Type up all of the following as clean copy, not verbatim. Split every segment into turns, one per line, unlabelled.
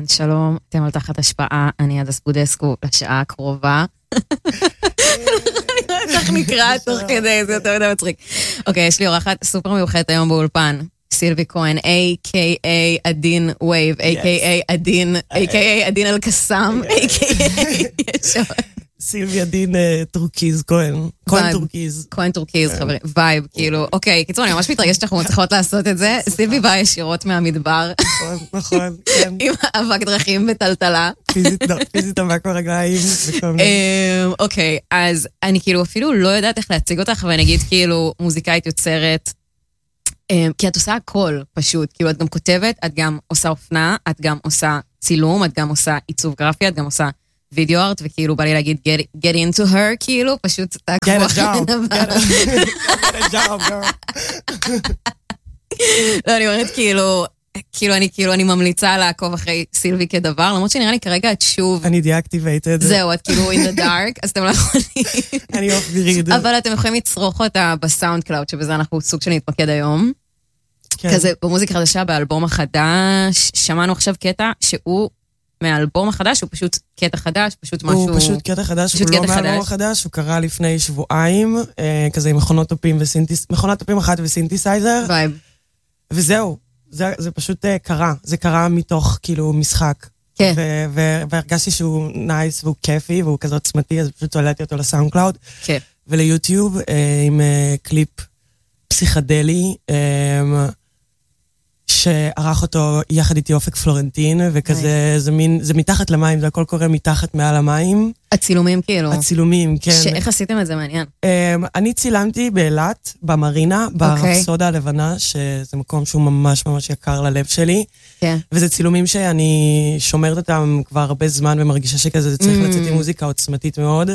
אז שלום, אתם על תחת השפעה, אני עדס בודסקו לשעה הקרובה. אני לא יודעת איך נקרא תוך כדי, זה יותר מדי מצחיק. אוקיי, יש לי אורחת סופר מיוחדת היום באולפן, סילבי כהן, a.k.a. עדין וייב, a.k.a. עדין, a.k.a. עדין אל-קסאם, a.k.a. יש עוד.
סילבי עדין טורקיז, כהן טורקיז.
כהן טורקיז, חברים, וייב, כאילו, אוקיי, קיצור, אני ממש מתרגשת שאנחנו צריכות לעשות את זה. סילבי באה ישירות מהמדבר.
נכון, כן.
עם אבק דרכים וטלטלה.
פיזית אבק ברגליים.
אוקיי, אז אני כאילו אפילו לא יודעת איך להציג אותך, ואני אגיד כאילו מוזיקאית יוצרת, כי את עושה הכל פשוט, כאילו את גם כותבת, את גם עושה אופנה, את גם עושה צילום, את גם עושה עיצוב גרפי, את גם עושה וידאו ארט, וכאילו בא לי להגיד get into her, כאילו פשוט
get a job, get a job, girl.
לא, אני אומרת כאילו אני ממליצה לעקוב אחרי סילבי כדבר, למרות שנראה לי כרגע את שוב...
אני deactivated.
זהו, את כאילו in the dark, אז אתם לא יכולים...
אני off the read.
אבל אתם יכולים לצרוך אותה בסאונד קלאוד, שבזה אנחנו סוג של נתמקד היום. כזה במוזיקה חדשה, באלבום החדש, שמענו עכשיו קטע שהוא מהאלבום החדש, הוא פשוט קטע חדש, פשוט משהו...
הוא פשוט קטע חדש, הוא לא מהאלבום החדש, הוא קרה לפני שבועיים, כזה עם מכונות טופים מכונת טופים אחת וסינתסייזר.
וייב.
וזהו, זה פשוט קרה, זה קרה מתוך כאילו משחק.
כן.
והרגשתי שהוא נייס והוא כיפי, והוא כזה עוצמתי, אז פשוט הולדתי אותו לסאונד קלאוד.
כן.
וליוטיוב, עם קליפ פסיכדלי, שערך אותו יחד איתי אופק פלורנטין, וכזה, זה מתחת למים, זה הכל קורה מתחת מעל המים.
הצילומים כאילו.
הצילומים, כן.
איך עשיתם את זה מעניין?
אני צילמתי באילת, במרינה, ברפסודה הלבנה, שזה מקום שהוא ממש ממש יקר ללב שלי.
כן.
וזה צילומים שאני שומרת אותם כבר הרבה זמן, ומרגישה שכזה זה צריך לצאת עם מוזיקה עוצמתית מאוד.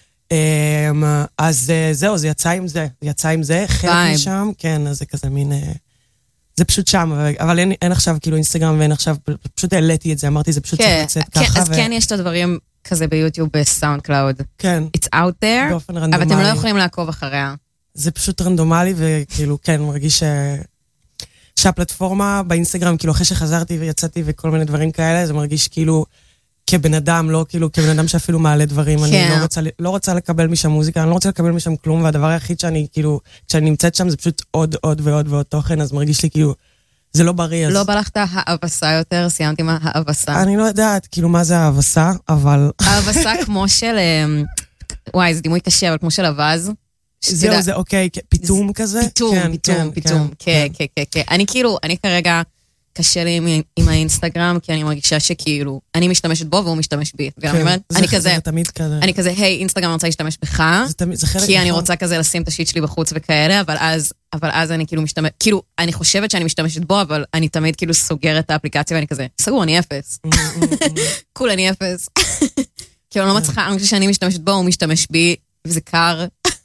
אז זהו, זה יצא עם זה, חלק משם, כן, אז זה כזה מין... זה פשוט שם, אבל אין עכשיו כאילו אינסטגרם, ואין עכשיו, פשוט העליתי את זה, אמרתי, זה פשוט צריך לצאת ככה.
אז כן, יש את הדברים כזה ביוטיוב, בסאונד קלאוד.
כן.
It's out there,
באופן רנדומלי.
אבל אתם לא יכולים לעקוב אחריה.
זה פשוט רנדומלי, וכאילו, כן, מרגיש שהפלטפורמה באינסטגרם, כאילו, אחרי שחזרתי ויצאתי וכל מיני דברים כאלה, זה מרגיש כאילו, כבן אדם, לא כאילו, כבן אדם שאפילו מעלה דברים, אני לא רוצה לקבל משם מוזיקה, אני לא רוצה לקבל משם כלום, והדבר היחיד שאני כאילו, כשאני נמצאת שם, זה פשוט עוד ועוד תוכן, אז מרגיש לי כאילו, זה לא בריא.
לא בא לך את האבסה יותר, סיימתי מה האבסה.
אני לא יודעת, כאילו, מה זה האבסה, אבל...
האבסה כמו של, וואי, זה דימוי קשה, אבל כמו של אבז.
זהו, זה אוקיי, פיתום כזה?
פיתום, כן. אני כאילו, אני כרגע... קשה לי עם האינסטגרם, כי אני מרגישה שכאילו, אני משתמשת בו והוא משתמש בי. אני כזה, היי, אינסטגרם אני רוצה להשתמש בך, כי אני רוצה כזה לשים את השיט שלי בחוץ וכאלה, אבל אז אני כאילו משתמש, כאילו, אני חושבת שאני משתמשת בו, אבל אני תמיד כאילו סוגרת את האפליקציה, ואני כזה, סגור, אני אפס. קול, אני אפס. כאילו, אני לא מצליחה, אני חושבת שאני משתמשת בו, הוא משתמש בי, וזה קר.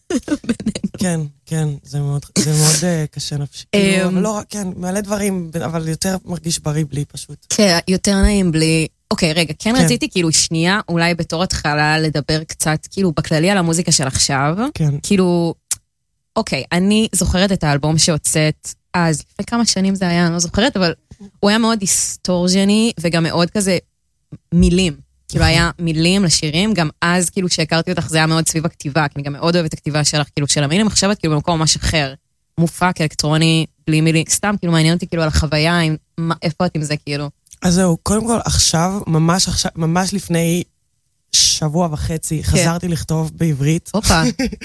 כן, זה מאוד קשה נפשי. אבל לא רק, כן, מעלה דברים, אבל יותר מרגיש בריא בלי פשוט.
כן, יותר נעים בלי... אוקיי, רגע, כן רציתי כאילו שנייה, אולי בתור התחלה לדבר קצת, כאילו בכללי על המוזיקה של עכשיו.
כן.
כאילו, אוקיי, אני זוכרת את האלבום שהוצאת, אז לפני כמה שנים זה היה, אני לא זוכרת, אבל הוא היה מאוד היסטורג'ני, וגם מאוד כזה מילים. כאילו היה מילים לשירים, גם אז כאילו שהכרתי אותך זה היה מאוד סביב הכתיבה, כי אני גם מאוד אוהבת הכתיבה שלך, כאילו של המילים, עכשיו את כאילו במקום ממש אחר, מופק, אלקטרוני, בלי מילים, סתם כאילו מעניין אותי כאילו על החוויה, איפה את עם זה כאילו?
אז זהו, קודם כל עכשיו, ממש לפני שבוע וחצי, חזרתי לכתוב בעברית.
אופה.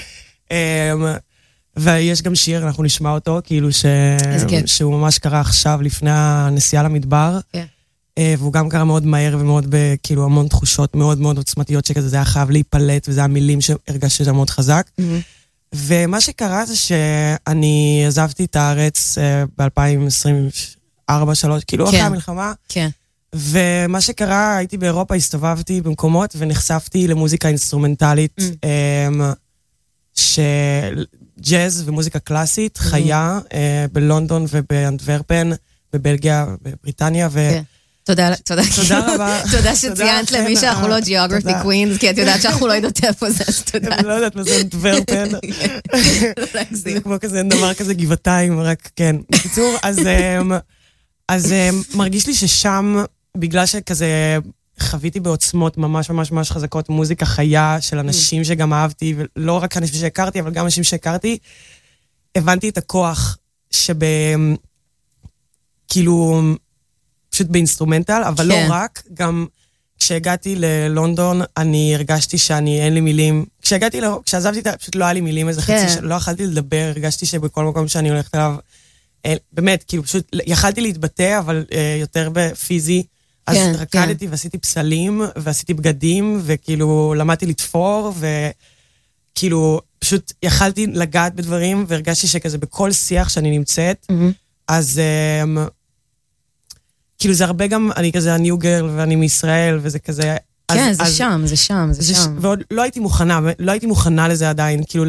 ויש גם שיר, אנחנו נשמע אותו, כאילו שהוא ממש קרה עכשיו לפני הנסיעה למדבר. כן. והוא גם קרה מאוד מהר ומאוד כאילו המון תחושות מאוד מאוד עוצמתיות שכזה זה היה חייב להיפלט וזה המילים שהרגשתי שזה מאוד חזק. ומה שקרה זה שאני עזבתי את הארץ ב-2024-2023, כאילו אחרי המלחמה. כן. ומה שקרה, הייתי באירופה, הסתובבתי במקומות ונחשפתי למוזיקה אינסטרומנטלית, שג'אז ומוזיקה קלאסית חיה בלונדון ובאנטוורפן, בבלגיה, בבריטניה
תודה
רבה.
תודה שציינת למי שאנחנו לא גיאוגרפי קווינס, כי את יודעת שאנחנו לא יודעות איפה זה, אז תודה.
אני לא יודעת מה זה אנטוורפן. זה כמו כזה דבר כזה גבעתיים, רק כן. בקיצור, אז מרגיש לי ששם, בגלל שכזה חוויתי בעוצמות ממש ממש ממש חזקות, מוזיקה חיה של אנשים שגם אהבתי, ולא רק אנשים שהכרתי, אבל גם אנשים שהכרתי, הבנתי את הכוח כאילו, פשוט באינסטרומנטל, אבל לא רק, גם כשהגעתי ללונדון, אני הרגשתי אין לי מילים. כשעזבתי, פשוט לא היה לי מילים, איזה חצי, לא יכלתי לדבר, הרגשתי שבכל מקום שאני הולכת אליו, באמת, כאילו, פשוט יכלתי להתבטא, אבל יותר בפיזי, אז רקדתי ועשיתי פסלים, ועשיתי בגדים, וכאילו, למדתי לתפור, וכאילו, פשוט יכלתי לגעת בדברים, והרגשתי שכזה בכל שיח שאני נמצאת, אז כאילו זה הרבה גם, אני כזה הניו גרל ואני מישראל, וזה כזה...
כן, זה שם.
ועוד לא הייתי מוכנה לזה עדיין, כאילו